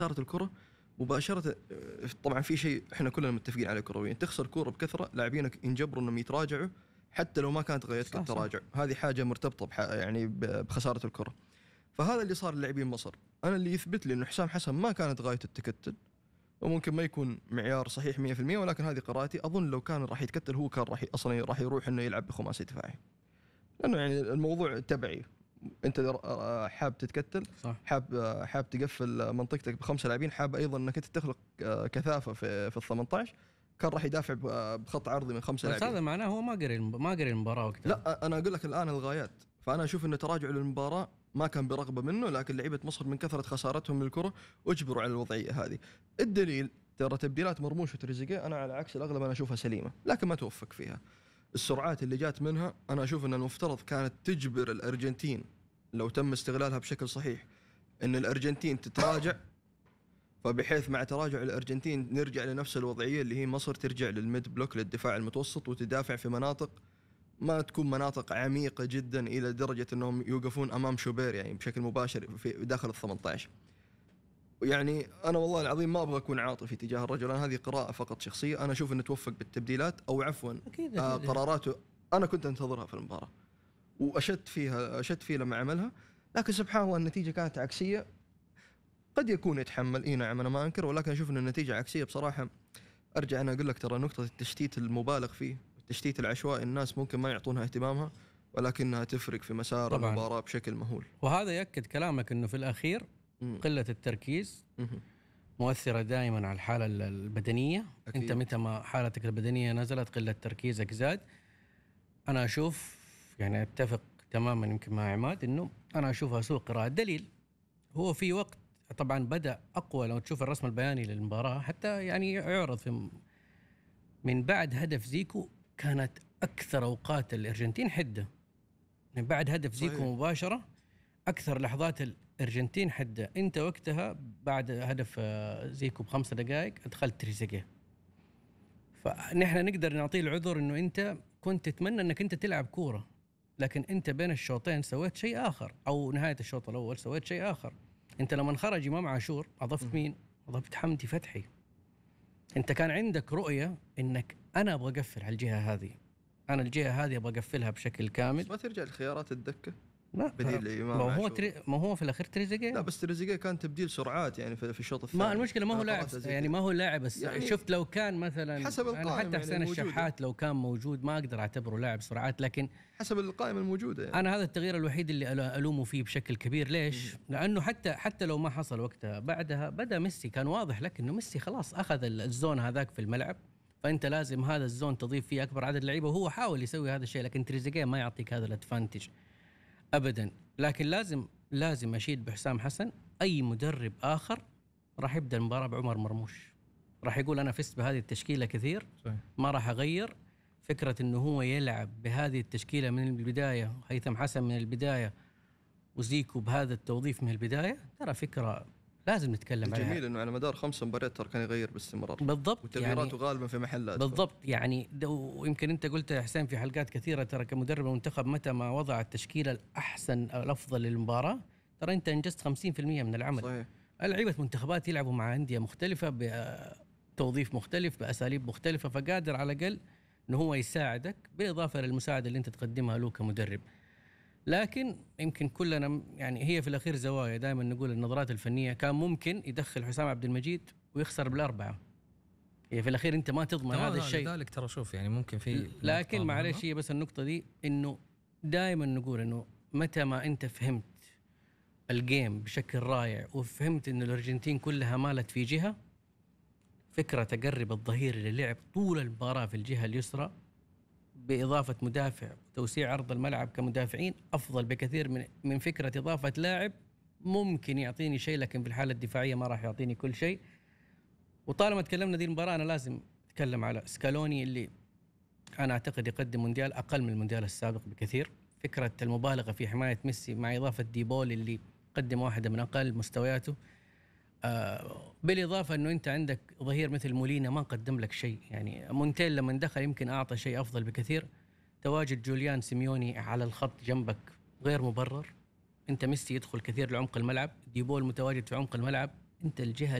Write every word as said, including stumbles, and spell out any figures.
خسارة الكرة مباشرة. طبعا في شيء احنا كلنا متفقين عليه كرويين، تخسر كرة بكثرة لاعبينك ينجبروا انهم يتراجعوا حتى لو ما كانت غايتك التراجع، هذه حاجة مرتبطة بح... يعني بخسارة الكرة. فهذا اللي صار للاعبين مصر. انا اللي يثبت لي انه حسام حسن ما كانت غايته التكتل، وممكن ما يكون معيار صحيح مية بالمية، ولكن هذه قراءتي. اظن لو كان راح يتكتل هو كان راح اصلا راح يروح انه يلعب بخماسي دفاعي، لانه يعني الموضوع تبعي. انت حاب تتكتل، صح. حاب حاب تقفل منطقتك بخمسه لاعبين، حاب ايضا انك انت تخلق كثافه في في ال ثمانية عشر، كان راح يدافع بخط عرضي من خمسه لاعبين. بس هذا معناه هو ما قري ما قري المباراه وقتها. لا انا اقول لك الان الغايات. فانا اشوف انه تراجع للمباراه ما كان برغبه منه، لكن لعيبه مصر من كثره خسارتهم للكره اجبروا على الوضعيه هذه. الدليل ترى تبديلات مرموش وتريزيجيه انا على عكس الاغلب انا اشوفها سليمه، لكن ما توفق فيها. السرعات اللي جات منها انا اشوف ان المفترض كانت تجبر الارجنتين لو تم استغلالها بشكل صحيح ان الارجنتين تتراجع، فبحيث مع تراجع الارجنتين نرجع لنفس الوضعيه اللي هي مصر ترجع للميد بلوك للدفاع المتوسط وتدافع في مناطق ما تكون مناطق عميقه جدا الى درجه انهم يوقفون امام شوبير يعني بشكل مباشر في داخل ال ثمانية عشر. يعني انا والله العظيم ما ابغى اكون عاطفي تجاه الرجل، انا هذه قراءه فقط شخصيه. انا اشوف انه توفق بالتبديلات او عفوا أكيد آه أكيد. قراراته انا كنت انتظرها في المباراه واشدت فيها اشدت فيه لما عملها، لكن سبحان الله النتيجه كانت عكسيه. قد يكون يتحمل، اي نعم انا ما انكر، ولكن اشوف ان النتيجه عكسيه بصراحه. ارجع انا اقول لك ترى نقطه التشتيت المبالغ فيه، التشتيت العشوائي، الناس ممكن ما يعطونها اهتمامها ولكنها تفرق في مسار طبعاً المباراه بشكل مهول. وهذا ياكد كلامك انه في الاخير م. قله التركيز م. مؤثره دائما على الحاله البدنيه. أكيد. انت متى ما حالتك البدنيه نزلت قله تركيزك زاد. انا اشوف يعني اتفق تماما يمكن مع عماد انه انا اشوفها سوء قراءه. دليل هو في وقت طبعا بدا اقوى، لو تشوف الرسم البياني للمباراه حتى يعني يعرض في من بعد هدف زيكو كانت اكثر اوقات الارجنتين حده. من بعد هدف زيكو صحيح. مباشره اكثر لحظات الارجنتين حده. انت وقتها بعد هدف زيكو بخمس دقائق ادخلت تريزيجيه، فنحن نقدر نعطيه العذر انه انت كنت تتمنى انك انت تلعب كوره، لكن انت بين الشوطين سويت شيء اخر، او نهايه الشوط الاول سويت شيء اخر. انت لما خرج امام عاشور اضفت مين؟ اضفت حمدي فتحي. انت كان عندك رؤيه انك انا ابغى اقفل على الجهه هذه، انا الجهه هذه ابغى اقفلها بشكل كامل. ما ترجع لخيارات الدكه؟ لا بديل لإمام ما هو تري... ما هو في الاخير تريزيجيه. لا بس تريزيجيه كان تبديل سرعات يعني في الشوط الثاني. ما المشكله ما هو لاعب يعني ما هو لاعب بس يعني شفت لو كان مثلا حسب القائمة أنا حتى حسين يعني الشحات لو كان موجود ما اقدر اعتبره لاعب سرعات، لكن حسب القائمه الموجوده يعني. انا هذا التغيير الوحيد اللي الومه فيه بشكل كبير. ليش؟ م. لانه حتى حتى لو ما حصل وقتها بعدها بدا ميسي، كان واضح لك انه ميسي خلاص اخذ الزون هذاك في الملعب، فانت لازم هذا الزون تضيف فيه اكبر عدد لعيبه، وهو حاول يسوي هذا الشيء، لكن تريزيجيه ما يعطيك هذا الادفانتج ابدا. لكن لازم لازم اشيد بحسام حسن. اي مدرب اخر راح يبدا المباراه بعمر مرموش، راح يقول انا فزت بهذه التشكيله كثير صحيح. ما راح اغير فكره انه هو يلعب بهذه التشكيله من البدايه، هيثم حسن من البدايه، وزيكو بهذا التوظيف من البدايه، ترى فكره لازم نتكلم عليها. الجميل انه على مدار خمس مباريات ترى كان يغير باستمرار بالضبط، وتغييراته يعني غالبا في محلات بالضبط ف... يعني ويمكن انت قلت يا حسين في حلقات كثيره، ترى كمدرب المنتخب متى ما وضع التشكيله الاحسن او الافضل للمباراه ترى انت انجزت خمسين بالمئة من العمل. صحيح. اللعيبه منتخبات يلعبوا مع انديه مختلفه بتوظيف مختلف باساليب مختلفه، فقادر على الاقل انه هو يساعدك بالاضافه للمساعده اللي انت تقدمها له كمدرب. لكن يمكن كلنا يعني هي في الاخير زوايا، دائما نقول النظرات الفنيه. كان ممكن يدخل حسام عبد المجيد ويخسر بالاربعه، هي في الاخير انت ما تضمن هذا الشيء. لذلك ترى شوف يعني ممكن في لكن معلش هي بس النقطه دي انه دائما نقول انه متى ما انت فهمت الجيم بشكل رائع وفهمت انه الارجنتين كلها مالت في جهه، فكره تقرب الظهير اللي لعب طول المباراه في الجهه اليسرى باضافه مدافع وتوسيع عرض الملعب كمدافعين افضل بكثير من من فكره اضافه لاعب ممكن يعطيني شيء لكن في الحاله الدفاعيه ما راح يعطيني كل شيء. وطالما تكلمنا دي المباراه انا لازم اتكلم على سكالوني اللي انا اعتقد يقدم مونديال اقل من المونديال السابق بكثير. فكره المبالغه في حمايه ميسي مع اضافه ديبول اللي قدم واحده من اقل مستوياته، آه بالاضافه انه انت عندك ظهير مثل مولينا ما قدم لك شيء. يعني مونتيل لما دخل يمكن اعطى شيء افضل بكثير. تواجد جوليان سيميوني على الخط جنبك غير مبرر. انت ميسي يدخل كثير لعمق الملعب، ديبول متواجد في عمق الملعب، انت الجهه